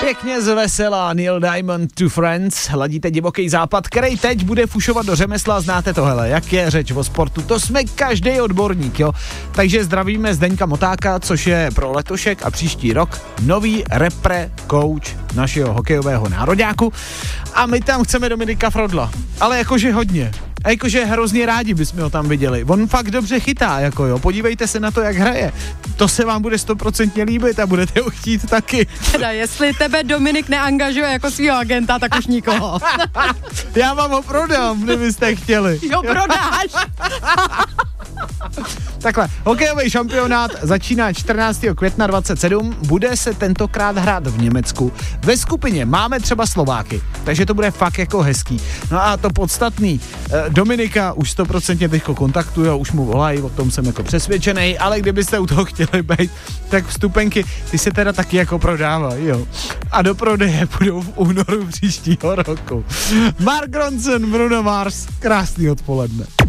Pěkně zvesela Neil Diamond to Friends, hladíte Divoký západ, který teď bude fušovat do řemesla, znáte to, hele, jak je řeč o sportu, to jsme každý odborník, jo. Takže zdravíme Zdeňka Motáka, což je pro letošek a příští rok nový repre coach našeho hokejového nároďáku a my tam chceme Dominika Frodla, ale jakože hodně. A jakože hrozně rádi bychom ho tam viděli. On fakt dobře chytá, jako jo. Podívejte se na to, jak hraje. To se vám bude 100% líbit a budete ho chtít taky. Teda, jestli tebe Dominik neangažuje jako svýho agenta, tak už nikoho. Já vám ho prodám, kdybyste chtěli. Jo, prodáš. Takhle, hokejový šampionát začíná 14. května 27, bude se tentokrát hrát v Německu. Ve skupině máme třeba Slováky, takže to bude fakt jako hezký. No a to podstatný, Dominika už 100% teďko kontaktuje, už mu volají, o tom jsem jako přesvědčený, ale kdybyste u toho chtěli být, tak vstupenky, ty se teda taky jako prodávají, jo. A do prodeje budou v únoru příštího roku. Mark Ronson, Bruno Mars, krásný odpoledne.